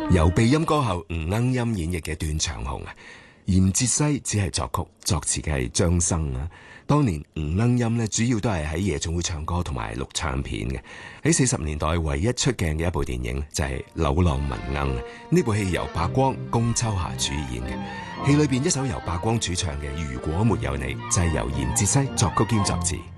由鼻音歌后吳鶯音演繹嘅《斷腸紅》啊，嚴哲西只係作曲，作詞嘅係張生啊。當年吳鶯音咧主要都係喺夜總會唱歌同埋錄唱片嘅。喺40年代唯一出鏡嘅一部電影就係《柳浪聞鶯》，呢部戲由白光、龔秋霞主演嘅。戲裏邊一首由白光主唱嘅《如果沒有你》，就係由嚴哲西作曲兼作詞。